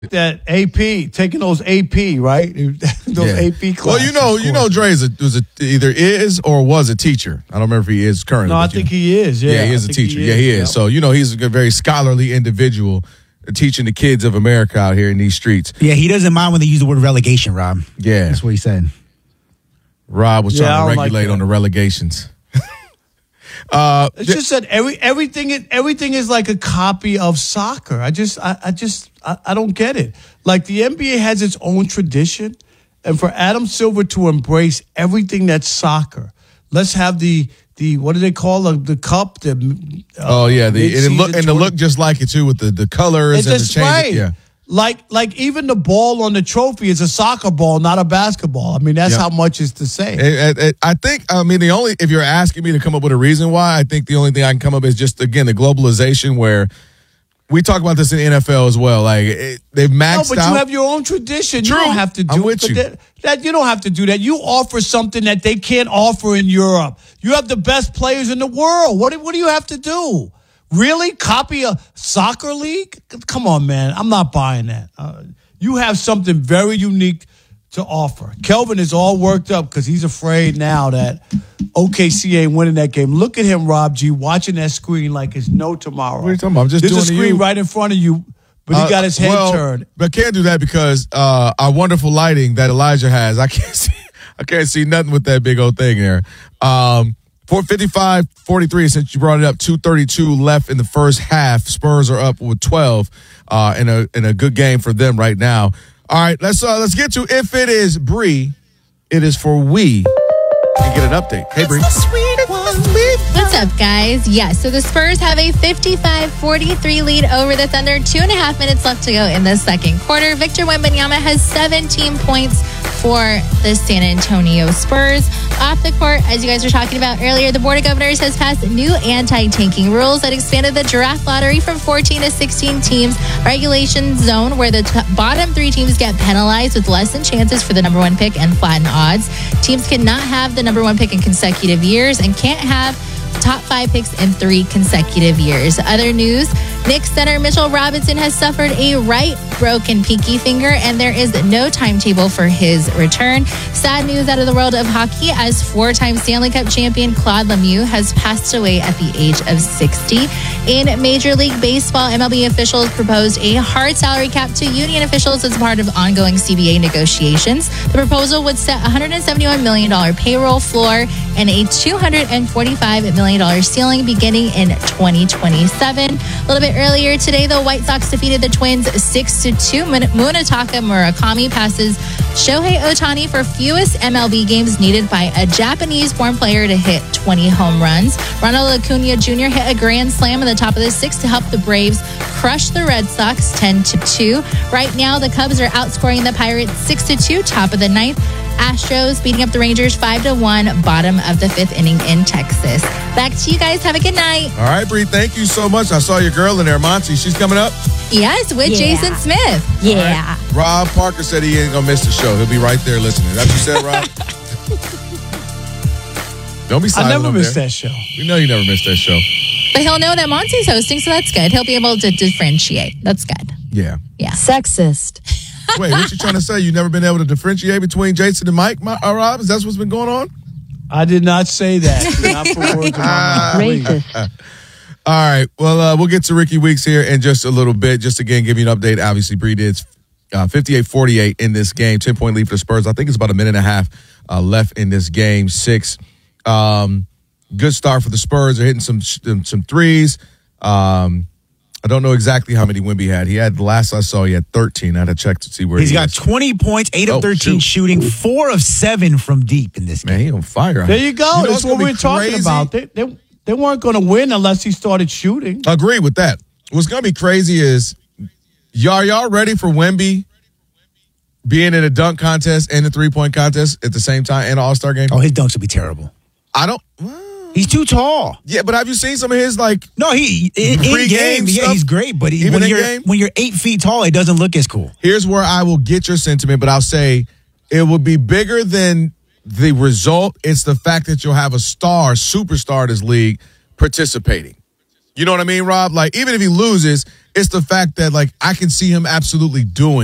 That AP, taking those AP, right? Those AP classes. Well, you know, Dre either is or was a teacher. I don't remember if he is currently. No, I think he is. Yeah, he is a teacher. He is. Yep. So, he's a very scholarly individual teaching the kids of America out here in these streets. Yeah, he doesn't mind when they use the word relegation, Rob. Yeah. That's what he said. Rob was trying to regulate on the relegations. It's just that everything is like a copy of soccer. I don't get it. Like the NBA has its own tradition, and for Adam Silver to embrace everything that's soccer, let's have the what do they call the cup? It look just like it too with the colors and the changes. Right. Yeah. Like even the ball on the trophy is a soccer ball, not a basketball. I mean, that's how much it's the same. I think, if you're asking me to come up with a reason why, I think the only thing I can come up is just, again, the globalization where we talk about this in the NFL as well. Like, they've maxed out. No, but you have your own tradition. True. You don't have to do I'm with you. That you don't have to do that. You offer something that they can't offer in Europe. You have the best players in the world. What do you have to do? Really? Copy a soccer league? Come on, man. I'm not buying that. You have something very unique to offer. Kelvin is all worked up because he's afraid now that OKC ain't winning that game. Look at him, Rob G, watching that screen like it's no tomorrow. What are you talking about? I'm just There's doing a screen right in front of you, but he got his head turned. But can't do that because our wonderful lighting that Elijah has, I can't see nothing with that big old thing there. 55-43, since you brought it up, 2:32 left in the first half. Spurs are up with 12 in a good game for them right now. All right, let's get to If It Is Bree, it is for we, and get an update. Hey, Bree. What's up, guys? Yeah, so the Spurs have a 55-43 lead over the Thunder. 2.5 minutes left to go in the second quarter. Victor Wembanyama has 17 points for the San Antonio Spurs. Off the court, as you guys were talking about earlier, the Board of Governors has passed new anti-tanking rules that expanded the draft lottery from 14 to 16 teams. Regulation zone where the bottom 3 teams get penalized with less than chances for the number 1 pick and flatten odds. Teams cannot have the number 1 pick in consecutive years and can't have top 5 picks in 3 consecutive years. Other news, Knicks center Mitchell Robinson has suffered a right broken pinky finger, and there is no timetable for his return. Sad news out of the world of hockey, as 4-time Stanley Cup champion Claude Lemieux has passed away at the age of 60. In Major League Baseball, MLB officials proposed a hard salary cap to union officials as part of ongoing CBA negotiations. The proposal would set a $171 million payroll floor and a $245 million ceiling beginning in 2027. A little bit earlier today, the White Sox defeated the Twins 6-2. Munetaka Murakami passes Shohei Ohtani for fewest MLB games needed by a Japanese-born player to hit 20 home runs. Ronald Acuna Jr. hit a grand slam in the top of the 6th to help the Braves crush the Red Sox 10-2. Right now, the Cubs are outscoring the Pirates 6-2, top of the 9th. Astros beating up the Rangers 5-1, bottom of the 5th inning in Texas. Back to you guys. Have a good night. All right, Bree, thank you so much. I saw your girl in there, Monty. She's coming up? Yes, with Jason Smith. Yeah. Right. Rob Parker said he ain't going to miss the show. He'll be right there listening. That's what you said, Rob? Don't be silent. I never missed that show. We know you never missed that show. But he'll know that Monty's hosting, so that's good. He'll be able to differentiate. That's good. Yeah. Yeah. Sexist. Wait, what you trying to say? You never been able to differentiate between Jason and Mike, Rob? Is that what's been going on? I did not say that. Not for words of my mouth. Racist. All right. Well, we'll get to Ricky Weeks here in just a little bit. Just again, give you an update. Obviously, Bree did 58-48 in this game. 10-point lead for the Spurs. I think it's about a minute and a half left in this game. 6. Good start for the Spurs. They're hitting some threes. I don't know exactly how many Wemby had. He had, the last I saw, he had 13. I had to check to see where He's got 20 points, 8 of 13 shooting, 4 of 7 from deep in this game. Man, he on fire. There you go. That's what we're talking about. They weren't going to win unless he started shooting. Agree with that. What's going to be crazy is, y'all ready for Wemby being in a dunk contest and a three-point contest at the same time in an All-Star game? Oh, his dunks will be terrible. I don't... He's too tall. Yeah, but have you seen some of his, like... No, in game, yeah, he's great, but when you're 8 feet tall, it doesn't look as cool. Here's where I will get your sentiment, but I'll say it will be bigger than the result. It's the fact that you'll have a superstar in this league participating. You know what I mean, Rob? Like, even if he loses, It's the fact that, like, I can see him absolutely doing